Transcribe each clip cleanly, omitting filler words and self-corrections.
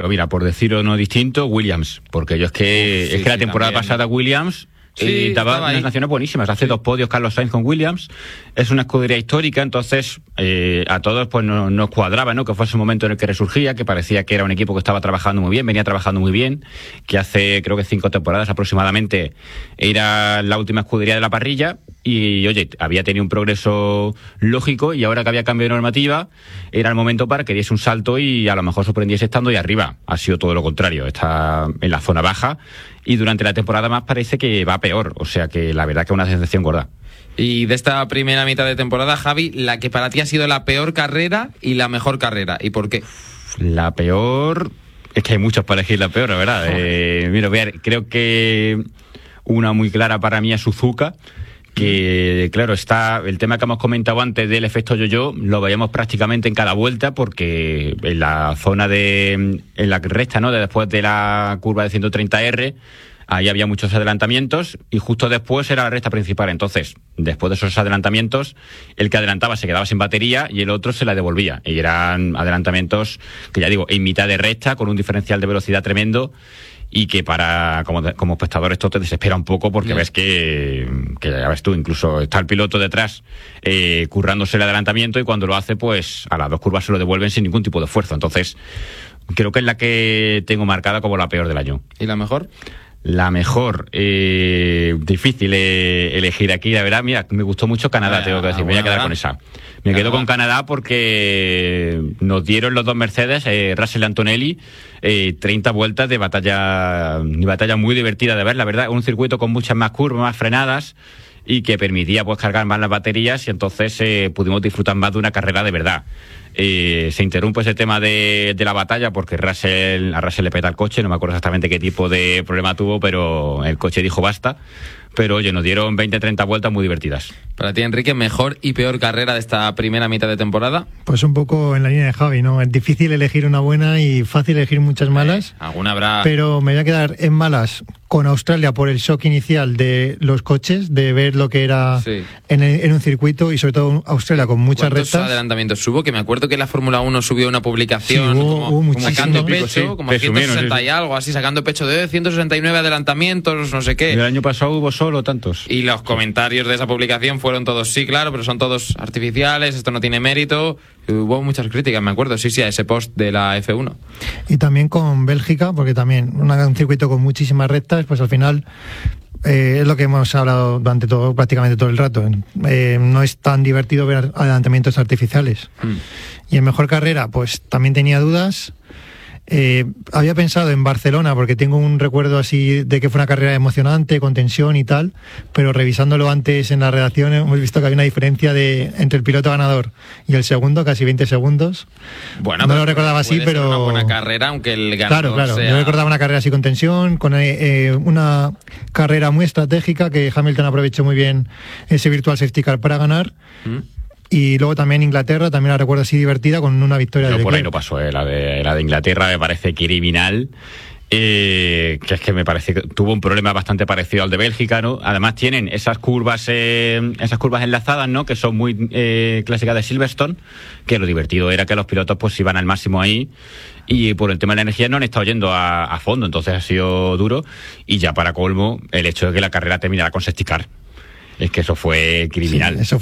mira, por decir uno distinto, Williams, porque yo es que la temporada pasada Williams daba unas naciones buenísimas. Hace 2 podios Carlos Sainz con Williams. Es una escudería histórica, entonces a todos pues nos cuadraba, ¿no? Que fuese un momento en el que resurgía, que parecía que era un equipo que estaba trabajando muy bien, venía trabajando muy bien, que hace creo que 5 temporadas aproximadamente era la última escudería de la parrilla y, oye, había tenido un progreso lógico y ahora que había cambio de normativa era el momento para que diese un salto y a lo mejor sorprendiese estando ahí arriba. Ha sido todo lo contrario, está en la zona baja y durante la temporada más parece que va peor, o sea que la verdad que es una decepción gorda. Y de esta primera mitad de temporada, Javi, la que para ti ha sido la peor carrera y la mejor carrera, ¿y por qué? La peor... Es que hay muchos para elegir la peor, la verdad. Mira, creo que una muy clara para mí es Suzuka, que claro, está el tema que hemos comentado antes del efecto yo-yo, lo veíamos prácticamente en cada vuelta, porque en la zona en la recta, ¿no?, después de la curva de 130R, ahí había muchos adelantamientos y justo después era la recta principal. Entonces, después de esos adelantamientos, el que adelantaba se quedaba sin batería y el otro se la devolvía. Y eran adelantamientos que, ya digo, en mitad de recta, con un diferencial de velocidad tremendo y que como espectador esto te desespera un poco porque ves que ya ves tú, incluso está el piloto detrás currándose el adelantamiento y cuando lo hace, pues a las 2 curvas se lo devuelven sin ningún tipo de esfuerzo. Entonces, creo que es la que tengo marcada como la peor del año. ¿Y la mejor? La mejor, difícil elegir aquí, la verdad. Mira, me gustó mucho Canadá, tengo que decir, me voy a quedar con esa. Me quedo con Canadá porque nos dieron los 2 Mercedes, Russell y Antonelli, 30 vueltas de batalla muy divertida de ver, la verdad. Un circuito con muchas más curvas, más frenadas y que permitía pues cargar más las baterías y entonces pudimos disfrutar más de una carrera de verdad. Se interrumpe ese tema de la batalla porque a Russell le peta el coche, no me acuerdo exactamente qué tipo de problema tuvo, pero el coche dijo basta. Pero oye, nos dieron 20-30 vueltas muy divertidas. Para ti, Enrique, ¿mejor y peor carrera de esta primera mitad de temporada? Pues un poco en la línea de Javi, ¿no? Es difícil elegir una buena y fácil elegir muchas malas. Alguna habrá. Pero me voy a quedar en malas con Australia por el shock inicial de los coches, de ver lo que era en un circuito y sobre todo Australia con muchas rectas. ¿Cuántos adelantamientos hubo? Que me acuerdo que la Fórmula 1 subió una publicación como sacando pecho, como 160 y algo, así sacando pecho de 169 adelantamientos, no sé qué. El año pasado hubo solo tantos. Y los comentarios de esa publicación fueron todos, sí, claro, pero son todos artificiales, esto no tiene mérito. Hubo muchas críticas, me acuerdo, sí, a ese post de la F1. Y también con Bélgica, porque también un circuito con muchísimas rectas, pues al final es lo que hemos hablado durante prácticamente todo el rato. No es tan divertido ver adelantamientos artificiales. Y en mejor carrera, pues también tenía dudas. Había pensado en Barcelona porque tengo un recuerdo así de que fue una carrera emocionante, con tensión y tal, pero revisándolo antes en la redacción hemos visto que hay una diferencia entre el piloto ganador y el segundo, casi 20 segundos. Bueno, no lo recordaba así, pero... Ser una buena carrera, aunque el ganador Claro, sea... yo recordaba una carrera así con tensión, con una carrera muy estratégica que Hamilton aprovechó muy bien ese virtual safety car para ganar. Y luego también Inglaterra, también la recuerdo así divertida con una victoria de Leclerc. Por ahí Leclerc. no pasó, la de Inglaterra me parece criminal. Que es que me parece que tuvo un problema bastante parecido al de Bélgica, ¿no? Además tienen esas curvas enlazadas, ¿no? Que son muy clásicas de Silverstone, que lo divertido era que los pilotos pues iban al máximo ahí y por el tema de la energía no han estado yendo a fondo, entonces ha sido duro. Y ya para colmo, el hecho de que la carrera terminara con safety car. Es que eso fue criminal. Sí, eso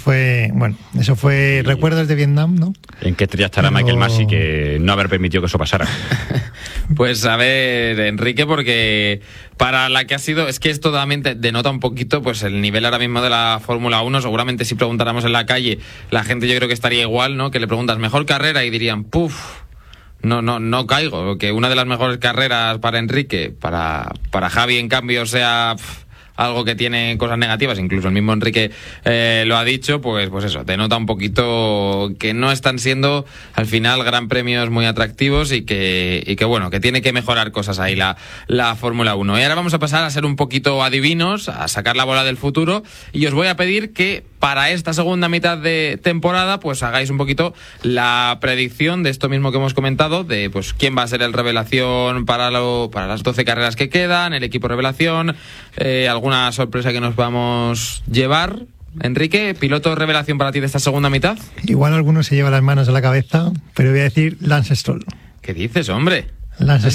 fue recuerdos de Vietnam, ¿no? ¿En qué estrella estará Michael Masi que no haber permitido que eso pasara? Pues a ver, Enrique, porque para la que ha sido, es que esto también denota un poquito pues el nivel ahora mismo de la Fórmula 1. Seguramente si preguntáramos en la calle, la gente yo creo que estaría igual, ¿no? Que le preguntas mejor carrera y dirían, no caigo. Que una de las mejores carreras para Enrique, para Javi en cambio sea... algo que tiene cosas negativas, incluso el mismo Enrique lo ha dicho, pues eso, denota un poquito que no están siendo al final gran premios muy atractivos y que bueno, que tiene que mejorar cosas ahí la Fórmula 1. Y ahora vamos a pasar a ser un poquito adivinos, a sacar la bola del futuro, y os voy a pedir que para esta segunda mitad de temporada pues hagáis un poquito la predicción de esto mismo que hemos comentado, de pues quién va a ser el revelación para las 12 carreras que quedan, el equipo revelación, alguna sorpresa que nos vamos a llevar. Enrique, piloto revelación para ti de esta segunda mitad. Igual alguno se lleva las manos a la cabeza, pero voy a decir Lance Stroll. ¿Qué dices, hombre? Lance